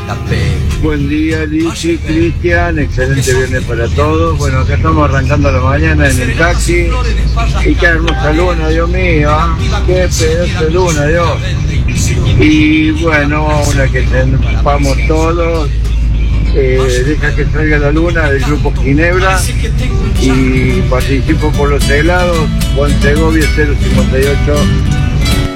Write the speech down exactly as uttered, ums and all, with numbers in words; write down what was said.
Buen día, Lizzy, Cristian, excelente viernes para todos. Bueno, acá estamos arrancando la mañana en el taxi. Y qué hermosa luna, Dios mío, ¿eh? Qué pedazo de luna, Dios. Y bueno, una que sepamos todos, eh, deja que salga la luna del grupo Ginebra y participo por los helados, Juan Segovia cero cincuenta y ocho